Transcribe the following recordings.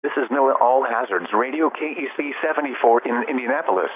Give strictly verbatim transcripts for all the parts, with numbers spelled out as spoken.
This is NOAA All Hazards Radio K E C seventy-four in Indianapolis.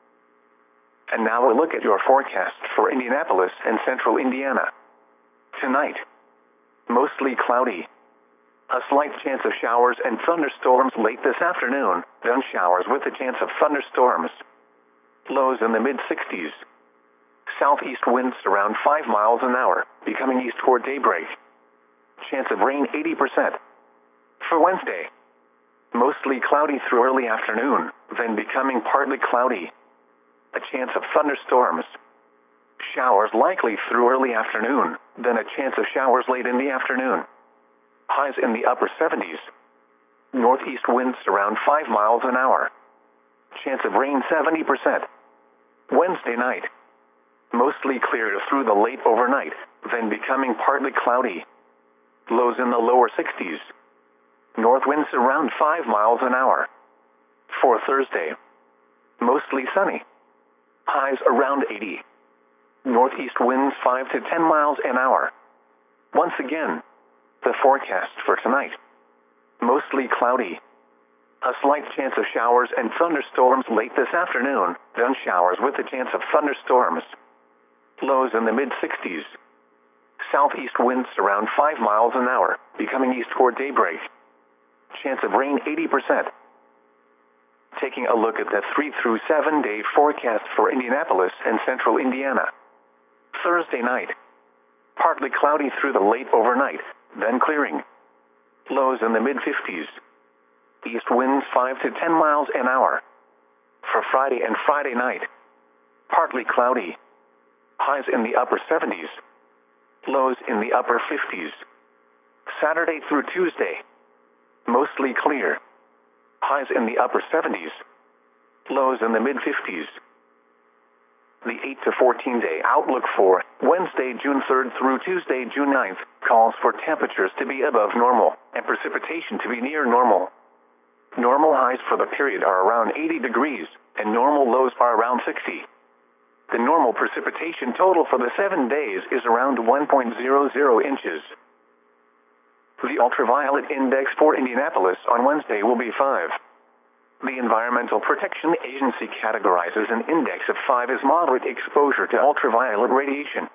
And now a look at your forecast for Indianapolis and central Indiana. Tonight, mostly cloudy. A slight chance of showers and thunderstorms late this afternoon, then showers with a chance of thunderstorms. Lows in the mid-sixties. Southeast winds around five miles an hour, becoming east toward daybreak. Chance of rain eighty percent. For Wednesday, mostly cloudy through early afternoon, then becoming partly cloudy. A chance of thunderstorms. Showers likely through early afternoon, then a chance of showers late in the afternoon. Highs in the upper seventies. Northeast winds around five miles an hour. Chance of rain seventy percent. Wednesday night, mostly clear through the late overnight, then becoming partly cloudy. Lows in the lower sixties. North winds around five miles an hour. For Thursday, mostly sunny. Highs around eighty. Northeast winds five to ten miles an hour. Once again, the forecast for tonight. Mostly cloudy. A slight chance of showers and thunderstorms late this afternoon, then showers with a chance of thunderstorms. Lows in the mid-sixties. Southeast winds around five miles an hour, becoming east toward daybreak. Chance of rain eighty percent. Taking a look at the three through seven day forecast for Indianapolis and central Indiana. Thursday night, partly cloudy through the late overnight, then clearing. Lows in the mid-fifties. East winds five to ten miles an hour. For Friday and Friday night, partly cloudy. Highs in the upper seventies. Lows in the upper fifties. Saturday through Tuesday, mostly clear. Highs in the upper seventies. Lows in the mid-fifties. The eight to fourteen day outlook for Wednesday, June third through Tuesday, June ninth, calls for temperatures to be above normal and precipitation to be near normal. Normal highs for the period are around eighty degrees, and normal lows are around sixty. The normal precipitation total for the seven days is around one point zero zero inches. The ultraviolet index for Indianapolis on Wednesday will be five. The Environmental Protection Agency categorizes an index of five as moderate exposure to ultraviolet radiation.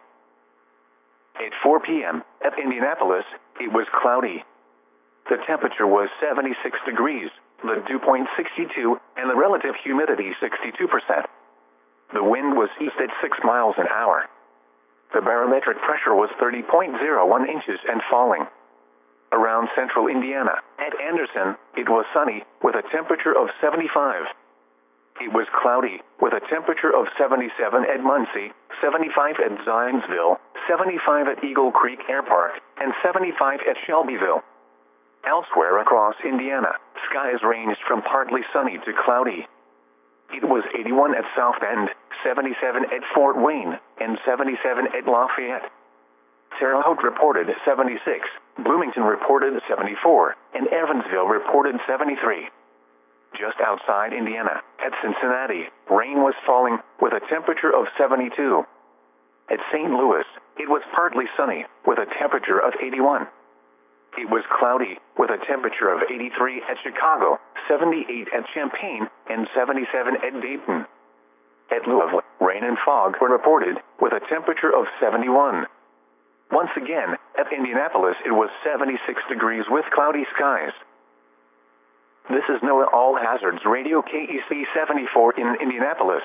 At four p m at Indianapolis, it was cloudy. The temperature was seventy-six degrees, the dew point sixty-two, and the relative humidity sixty-two percent. The wind was east at six miles an hour. The barometric pressure was thirty point zero one inches and falling. Around central Indiana, at Anderson, it was sunny, with a temperature of seventy-five. It was cloudy, with a temperature of seventy-seven at Muncie, seventy-five at Zionsville, seventy-five at Eagle Creek Air Park, and seventy-five at Shelbyville. Elsewhere across Indiana, skies ranged from partly sunny to cloudy. It was eighty-one at South Bend, seventy-seven at Fort Wayne, and seventy-seven at Lafayette. Terre Haute reported seventy-six, Bloomington reported seventy-four, and Evansville reported seventy-three. Just outside Indiana, at Cincinnati, rain was falling, with a temperature of seventy-two. At Saint Louis, it was partly sunny, with a temperature of eighty-one. It was cloudy, with a temperature of eighty-three at Chicago, seventy-eight at Champaign, and seventy-seven at Dayton. At Louisville, rain and fog were reported, with a temperature of seventy-one. Once again, at Indianapolis it was seventy-six degrees with cloudy skies. This is NOAA All Hazards Radio K E C seventy-four in Indianapolis.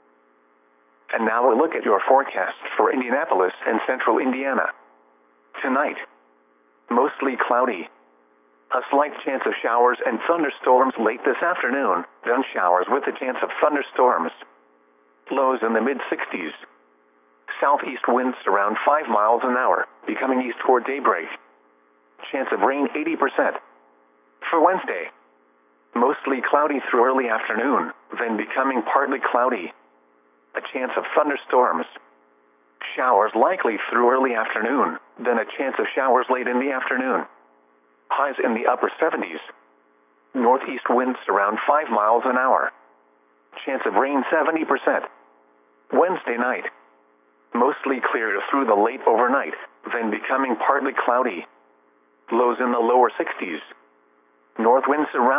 And now a look at your forecast for Indianapolis and central Indiana. Tonight, mostly cloudy. A slight chance of showers and thunderstorms late this afternoon, then showers with a chance of thunderstorms. Lows in the mid-sixties. Southeast winds around five miles an hour, becoming east toward daybreak. Chance of rain eighty percent. For Wednesday, mostly cloudy through early afternoon, then becoming partly cloudy. A chance of thunderstorms. Showers likely through early afternoon, then a chance of showers late in the afternoon. Highs in the upper seventies. Northeast winds around five miles an hour. Chance of rain seventy percent. Wednesday night, mostly clear through the late overnight, then becoming partly cloudy. Lows in the lower sixties. North winds around